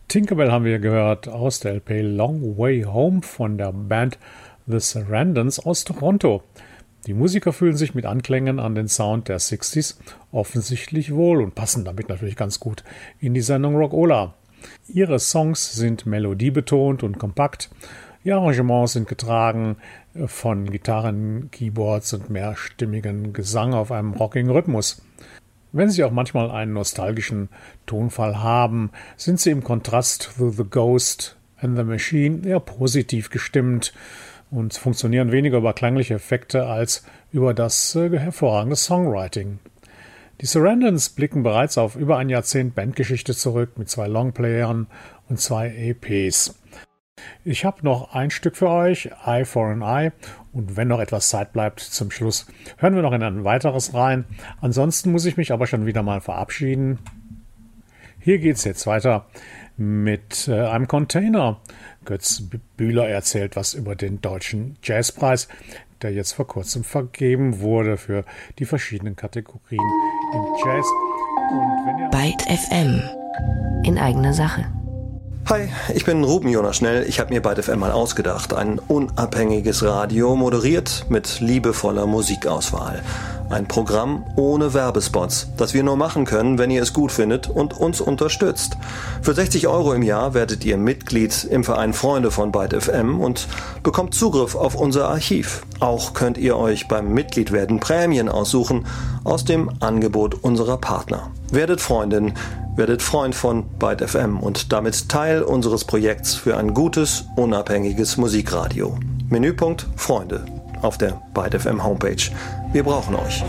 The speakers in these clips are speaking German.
Tinkerbell haben wir gehört aus der LP Long Way Home von der Band The Sarandons aus Toronto. Die Musiker fühlen sich mit Anklängen an den Sound der 60s offensichtlich wohl und passen damit natürlich ganz gut in die Sendung Rockola. Ihre Songs sind melodiebetont und kompakt. Die Arrangements sind getragen von Gitarren, Keyboards und mehrstimmigem Gesang auf einem rockigen Rhythmus. Wenn sie auch manchmal einen nostalgischen Tonfall haben, sind sie im Kontrast zu The Ghost and the Machine eher positiv gestimmt und funktionieren weniger über klangliche Effekte als über das hervorragende Songwriting. Die Sarandons blicken bereits auf über ein Jahrzehnt Bandgeschichte zurück mit 2 Longplayern und 2 EPs. Ich habe noch ein Stück für euch, Eye for an Eye, und wenn noch etwas Zeit bleibt zum Schluss, hören wir noch in ein weiteres rein. Ansonsten muss ich mich aber schon wieder mal verabschieden. Hier geht's jetzt weiter mit einem Container. Götz Bühler erzählt was über den Deutschen Jazzpreis, der jetzt vor kurzem vergeben wurde für die verschiedenen Kategorien im Jazz. Und wenn ihr Byte FM in eigener Sache. Hi, ich bin Ruben Jonas Schnell. Ich habe mir Byte FM mal ausgedacht. Ein unabhängiges Radio, moderiert mit liebevoller Musikauswahl. Ein Programm ohne Werbespots, das wir nur machen können, wenn ihr es gut findet und uns unterstützt. Für 60 € im Jahr werdet ihr Mitglied im Verein Freunde von Byte FM und bekommt Zugriff auf unser Archiv. Auch könnt ihr euch beim Mitgliedwerden Prämien aussuchen aus dem Angebot unserer Partner. Werdet Freundin, werdet Freund von Byte FM und damit Teil unseres Projekts für ein gutes, unabhängiges Musikradio. Menüpunkt Freunde auf der Byte FM Homepage. Wir brauchen euch.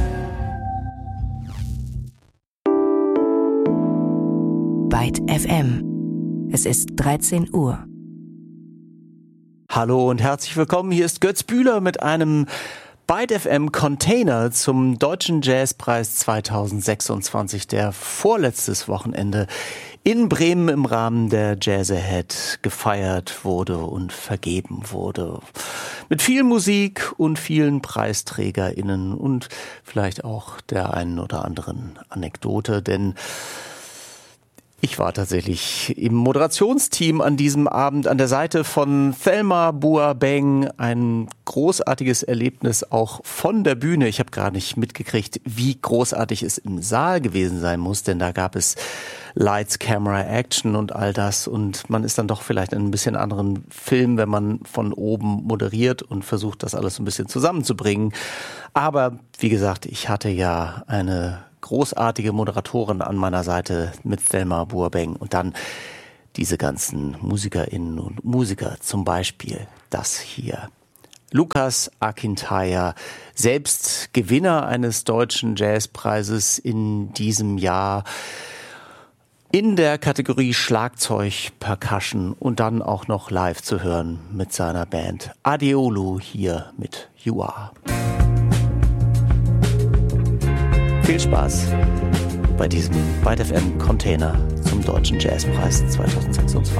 Byte FM. Es ist 13 Uhr. Hallo und herzlich willkommen. Hier ist Götz Bühler mit einem Byte FM Container zum Deutschen Jazzpreis 2026, der vorletztes Wochenende in Bremen im Rahmen der Jazz Ahead gefeiert wurde und vergeben wurde. Mit viel Musik und vielen PreisträgerInnen und vielleicht auch der einen oder anderen Anekdote, denn ich war tatsächlich im Moderationsteam an diesem Abend an der Seite von Thelma Boabeng. Ein großartiges Erlebnis auch von der Bühne. Ich habe gar nicht mitgekriegt, wie großartig es im Saal gewesen sein muss, denn da gab es Lights, Camera, Action und all das. Und man ist dann doch vielleicht in ein bisschen anderen Film, wenn man von oben moderiert und versucht, das alles ein bisschen zusammenzubringen. Aber wie gesagt, ich hatte ja eine großartige Moderatorin an meiner Seite mit Thelma Boabeng und dann diese ganzen MusikerInnen und Musiker, zum Beispiel das hier. Lukas Akintaja, selbst Gewinner eines Deutschen Jazzpreises in diesem Jahr in der Kategorie Schlagzeug, Percussion und dann auch noch live zu hören mit seiner Band Adeolu hier mit You Are. Viel Spaß bei diesem Byte FM Container zum Deutschen Jazzpreis 2026.